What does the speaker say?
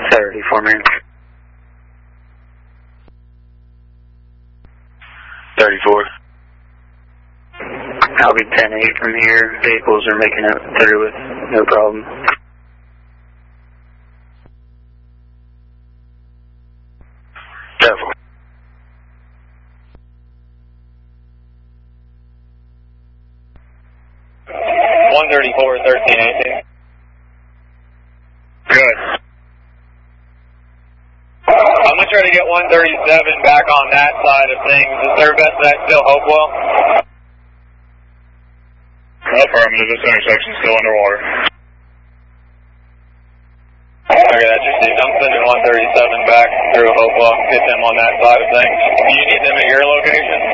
34, man. 34. I'll be 10-8 from here. Vehicles are making it through with no problem. Careful. $134, 1318. Good. I'm going to try to get 137 back on that side of things. Is their best bet still Hopewell? Affirmative, this intersection is still underwater. Okay, that's received. I'm sending 137 back through Hopewell. Get them on that side of things. Do you need them at your location?